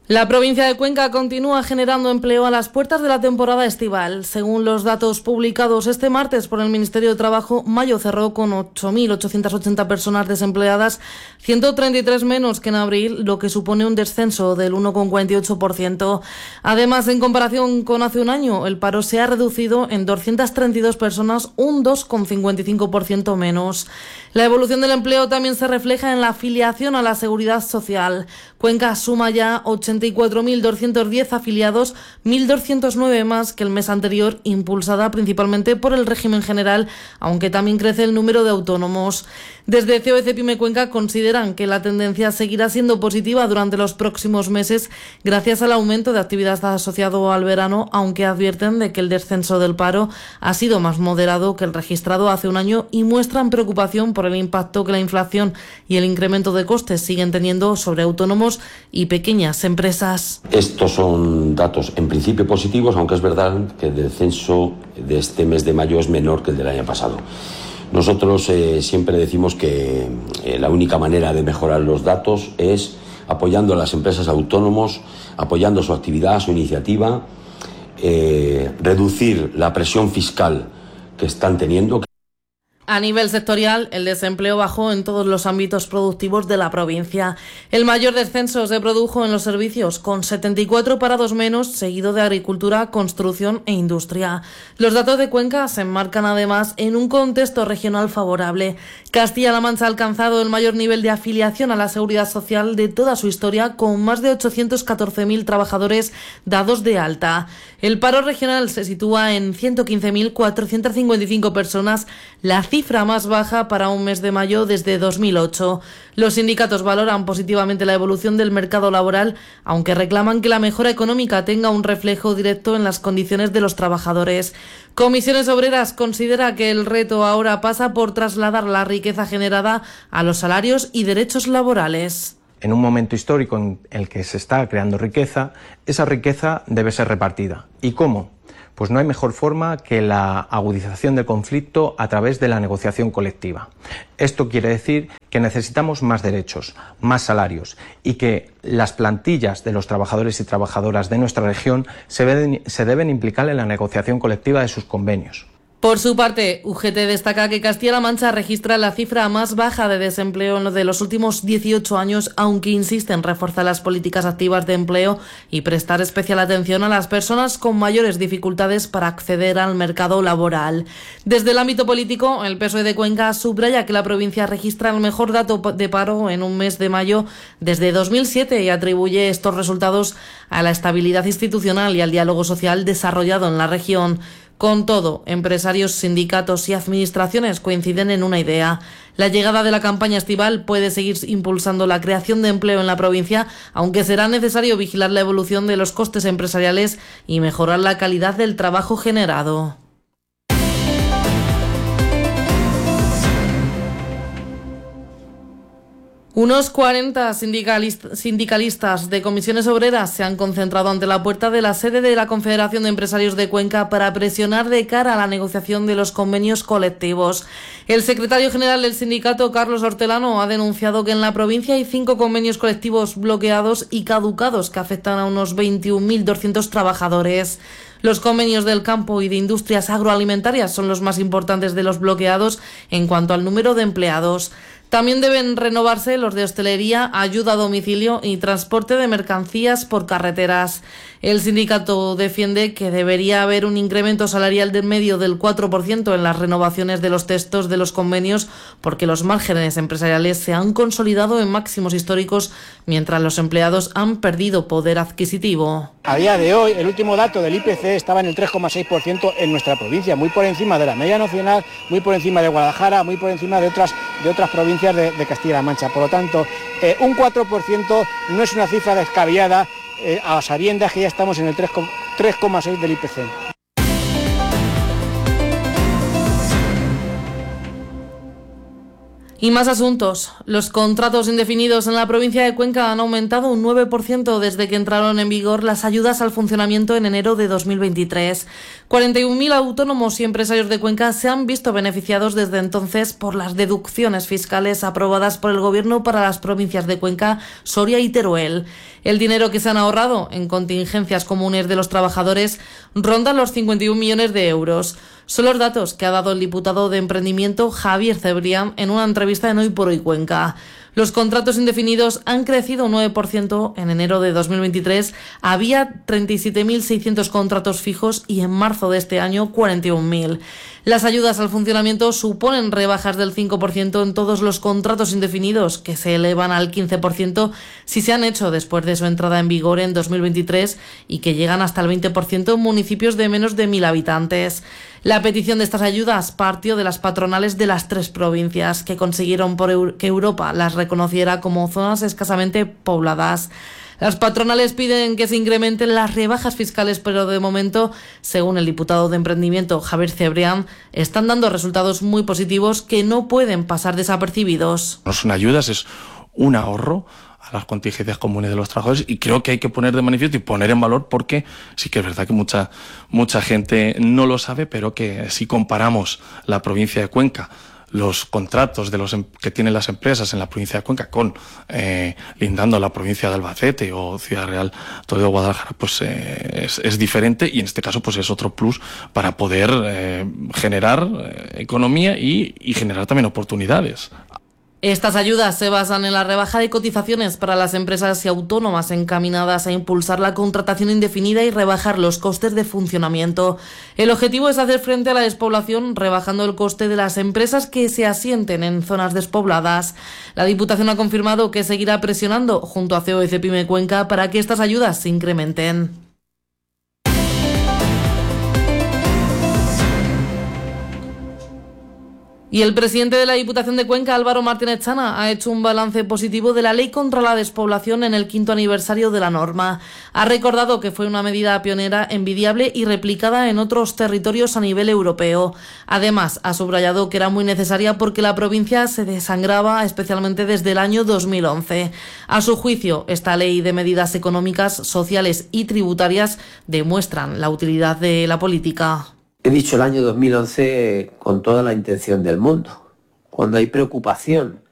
La provincia de Cuenca continúa generando empleo a las puertas de la temporada estival. Según los datos publicados este martes por el Ministerio de Trabajo, mayo cerró con 8.880 personas desempleadas, 133 menos que en abril, lo que supone un descenso del 1,48%. Además, en comparación con hace un año, el paro se ha reducido en 232 personas, un 2,55% menos. La evolución del empleo también se refleja en la afiliación a la Seguridad Social. Cuenca suma ya 84.210 afiliados, 1.209 más que el mes anterior, impulsada principalmente por el régimen general, aunque también crece el número de autónomos. Desde COEC Pyme Cuenca consideran que la tendencia seguirá siendo positiva durante los próximos meses gracias al aumento de actividad asociado al verano, aunque advierten de que el descenso del paro ha sido más moderado que el registrado hace un año y muestran preocupación por el impacto que la inflación y el incremento de costes siguen teniendo sobre autónomos y pequeñas empresas. Estos son datos en principio positivos, aunque es verdad que el descenso de este mes de mayo es menor que el del año pasado. Nosotros siempre decimos que la única manera de mejorar los datos es apoyando a las empresas autónomos, apoyando su actividad, su iniciativa, reducir la presión fiscal que están teniendo. A nivel sectorial, el desempleo bajó en todos los ámbitos productivos de la provincia. El mayor descenso se produjo en los servicios, con 74 parados menos, seguido de agricultura, construcción e industria. Los datos de Cuenca se enmarcan además en un contexto regional favorable. Castilla-La Mancha ha alcanzado el mayor nivel de afiliación a la Seguridad Social de toda su historia, con más de 814.000 trabajadores dados de alta. El paro regional se sitúa en 115.455 personas, la cifra más baja para un mes de mayo desde 2008. Los sindicatos valoran positivamente la evolución del mercado laboral, aunque reclaman que la mejora económica tenga un reflejo directo en las condiciones de los trabajadores. Comisiones Obreras considera que el reto ahora pasa por trasladar la riqueza generada a los salarios y derechos laborales. En un momento histórico en el que se está creando riqueza, esa riqueza debe ser repartida. ¿Y cómo? Pues no hay mejor forma que la agudización del conflicto a través de la negociación colectiva. Esto quiere decir que necesitamos más derechos, más salarios y que las plantillas de los trabajadores y trabajadoras de nuestra región se deben implicar en la negociación colectiva de sus convenios. Por su parte, UGT destaca que Castilla-La Mancha registra la cifra más baja de desempleo de los últimos 18 años, aunque insiste en reforzar las políticas activas de empleo y prestar especial atención a las personas con mayores dificultades para acceder al mercado laboral. Desde el ámbito político, el PSOE de Cuenca subraya que la provincia registra el mejor dato de paro en un mes de mayo desde 2007 y atribuye estos resultados a la estabilidad institucional y al diálogo social desarrollado en la región. Con todo, empresarios, sindicatos y administraciones coinciden en una idea. La llegada de la campaña estival puede seguir impulsando la creación de empleo en la provincia, aunque será necesario vigilar la evolución de los costes empresariales y mejorar la calidad del trabajo generado. Unos 40 sindicalistas de comisiones obreras se han concentrado ante la puerta de la sede de la Confederación de Empresarios de Cuenca para presionar de cara a la negociación de los convenios colectivos. El secretario general del sindicato, Carlos Hortelano, ha denunciado que en la provincia hay 5 convenios colectivos bloqueados y caducados que afectan a unos 21.200 trabajadores. Los convenios del campo y de industrias agroalimentarias son los más importantes de los bloqueados en cuanto al número de empleados. También deben renovarse los de hostelería, ayuda a domicilio y transporte de mercancías por carreteras. El sindicato defiende que debería haber un incremento salarial de medio del 4% en las renovaciones de los textos de los convenios, porque los márgenes empresariales se han consolidado en máximos históricos, mientras los empleados han perdido poder adquisitivo. A día de hoy, el último dato del IPC estaba en el 3,6% en nuestra provincia, muy por encima de la media nacional, muy por encima de Guadalajara, muy por encima de otras provincias de Castilla-La Mancha. Por lo tanto, un 4% no es una cifra descabellada, a sabiendas que ya estamos en el 3,6% del IPC. Y más asuntos. Los contratos indefinidos en la provincia de Cuenca han aumentado un 9% desde que entraron en vigor las ayudas al funcionamiento en enero de 2023. 41.000 autónomos y empresarios de Cuenca se han visto beneficiados desde entonces por las deducciones fiscales aprobadas por el Gobierno para las provincias de Cuenca, Soria y Teruel. El dinero que se han ahorrado en contingencias comunes de los trabajadores ronda los 51 millones de euros. Son los datos que ha dado el diputado de Emprendimiento Javier Cebrián en una entrevista en Hoy por Hoy Cuenca. Los contratos indefinidos han crecido un 9% en enero de 2023. Había 37.600 contratos fijos y en marzo de este año 41.000. Las ayudas al funcionamiento suponen rebajas del 5% en todos los contratos indefinidos, que se elevan al 15% si se han hecho después de su entrada en vigor en 2023 y que llegan hasta el 20% en municipios de menos de 1.000 habitantes. La petición de estas ayudas partió de las patronales de las 3 provincias, que consiguieron que Europa las reconociera como zonas escasamente pobladas. Las patronales piden que se incrementen las rebajas fiscales, pero de momento, según el diputado de Emprendimiento Javier Cebrián, están dando resultados muy positivos que no pueden pasar desapercibidos. No son ayudas, es un ahorro a las contingencias comunes de los trabajadores, y creo que hay que poner de manifiesto y poner en valor, porque sí que es verdad que mucha gente no lo sabe, pero que si comparamos la provincia de Cuenca, los contratos que tienen las empresas en la provincia de Cuenca con lindando la provincia de Albacete o Ciudad Real, Toledo, Guadalajara, pues es diferente, y en este caso pues es otro plus para poder generar economía y generar también oportunidades. Estas ayudas se basan en la rebaja de cotizaciones para las empresas y autónomas encaminadas a impulsar la contratación indefinida y rebajar los costes de funcionamiento. El objetivo es hacer frente a la despoblación rebajando el coste de las empresas que se asienten en zonas despobladas. La Diputación ha confirmado que seguirá presionando junto a CEO y Cepime Cuenca para que estas ayudas se incrementen. Y el presidente de la Diputación de Cuenca, Álvaro Martínez Chana, ha hecho un balance positivo de la Ley contra la Despoblación en el 5º aniversario de la norma. Ha recordado que fue una medida pionera, envidiable y replicada en otros territorios a nivel europeo. Además, ha subrayado que era muy necesaria porque la provincia se desangraba, especialmente desde el año 2011. A su juicio, esta ley de medidas económicas, sociales y tributarias demuestran la utilidad de la política. He dicho el año 2011 con toda la intención del mundo. Cuando hay preocupación